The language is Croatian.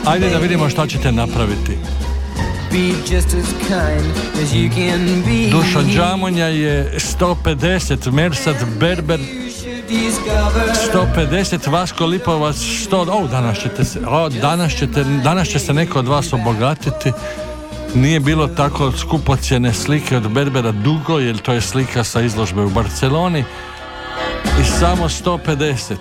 Ajde da vidimo šta ćete napraviti. Dušan Džamonja je 150, Mersat Berber 150, Vasko Lipovac 100. Danas će se neko od vas obogatiti. Nije bilo tako skupocjene slike od Berbera dugo, jer to je slika sa izložbe u Barceloni. I samo 150.